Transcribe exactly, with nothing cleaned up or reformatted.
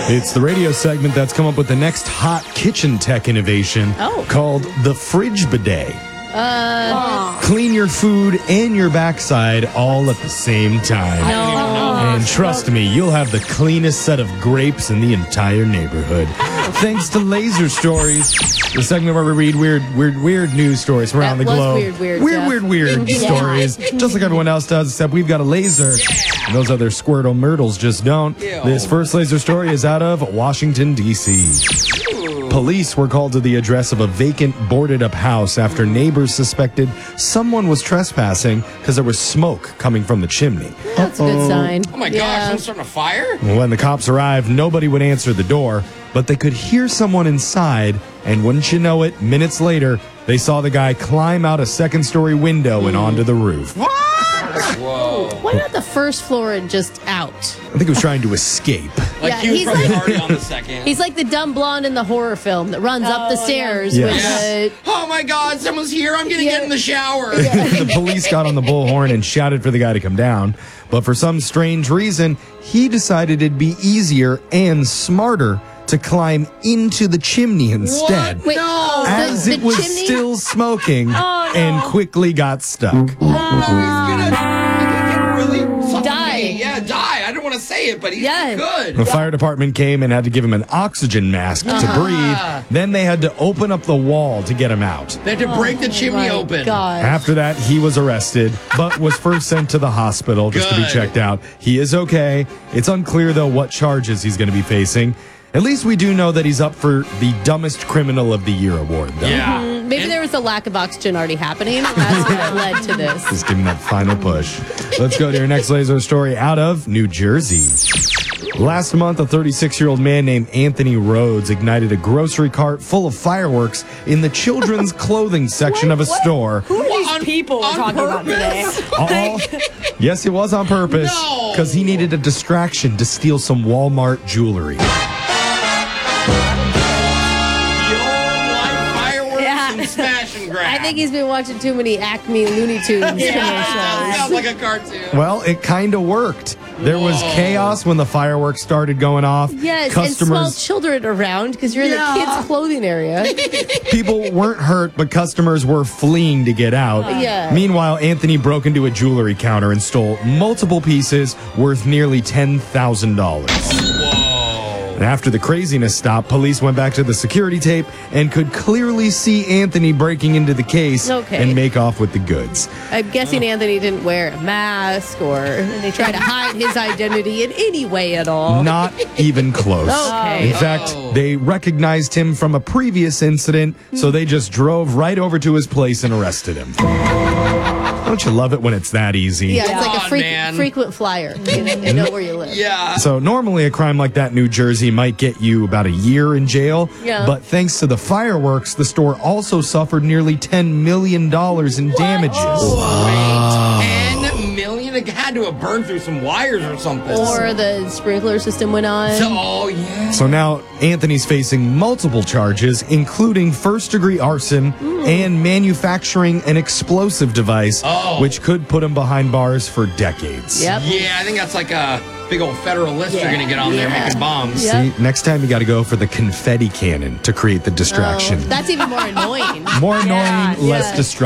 It's the radio segment that's come up with the next hot kitchen tech innovation oh. called the fridge bidet. Uh, Clean your food and your backside all at the same time. No. And trust me, you'll have the cleanest set of grapes in the entire neighborhood. Thanks to Laser Stories, the segment where we read weird, weird, weird news stories from around That the was globe. weird, weird, weird, Jeff. weird, weird Yeah. stories, just like everyone else does, except we've got a laser. And those other Squirtle Myrtles just don't. Ew. This first laser story is out of Washington, D C Police were called to the address of a vacant, boarded-up house after neighbors suspected someone was trespassing because there was smoke coming from the chimney. That's a good sign. Oh my Yeah. gosh, someone's starting a fire? When the cops arrived, nobody would answer the door, but they could hear someone inside, and wouldn't you know it, minutes later, they saw the guy climb out a second-story window and onto the roof. Whoa. Why not the first floor and just out? I think he was trying to escape. Like Yeah, he was he's probably like- already on the second. He's like the dumb blonde in the horror film that runs up the stairs yeah. with Yeah. the... Oh my god, someone's here. I'm gonna Yeah. get in the shower. The police got on the bullhorn and shouted for the guy to come down, but for some strange reason, he decided it'd be easier and smarter to climb into the chimney instead. Wait, No. As the, it the was chimney? still smoking Oh, no. and quickly got stuck. No, he's gonna, he's gonna really suffocate. Die. Yeah, die. I don't want to say it, but he's Yeah. good. The fire department came and had to give him an oxygen mask to Uh-huh. breathe. Then they had to open up the wall to get him out. They had to break the chimney My open. God. After that, he was arrested, but was first sent to the hospital just to be Good. checked out. He is okay. It's unclear, though, what charges he's going to be facing. At least we do know that he's up for the Dumbest Criminal of the Year award, though. Yeah. Maybe And- there was a lack of oxygen already happening. That's what led to this. Just give him that final push. Let's go to your next laser story out of New Jersey. Last month, a thirty-six-year-old man named Anthony Rhodes ignited a grocery cart full of fireworks in the children's clothing section of a store. Who are these On- people we're on talking about today? All, yes, it was on purpose No. because he needed a distraction to steal some Walmart jewelry. Your life fireworks Yeah. and smash and grab. I think he's been watching too many Acme Looney Tunes Yeah, commercials. sounds like a cartoon. Well, it kind of worked. There was Whoa. chaos when the fireworks started going off. Yes, and small Customers, children around because you're in Yeah. the kids' clothing area. people weren't hurt, but customers were fleeing to get out. Yeah. Meanwhile, Anthony broke into a jewelry counter and stole multiple pieces worth nearly ten thousand dollars. Whoa. And after the craziness stopped, police went back to the security tape and could clearly see Anthony breaking into the case Okay. and make off with the goods. I'm guessing Anthony didn't wear a mask or try to hide his identity in any way at all. Not even close. Okay. In fact, Oh. they recognized him from a previous incident, so they just drove right over to his place and arrested him. Don't you love it when it's that easy? Yeah, it's like Come a on, freak, man. frequent flyer. You know, you know where you live. Yeah. So normally a crime like that in New Jersey might get you about a year in jail. Yeah. But thanks to the fireworks, the store also suffered nearly ten million dollars in damages. Wait, ten million? It had to have burned through some wires or something. Or the sprinkler system went on. Oh, yeah. So now Anthony's facing multiple charges, including first-degree arson and manufacturing an explosive device, Oh. which could put him behind bars for decades. Yep. Yeah, I think that's like a big old federal list you're going to get on there Yeah. making bombs. Yeah. See, next time you got to go for the confetti cannon to create the distraction. Oh, that's even more annoying. More annoying, Yeah, less yeah. destructive.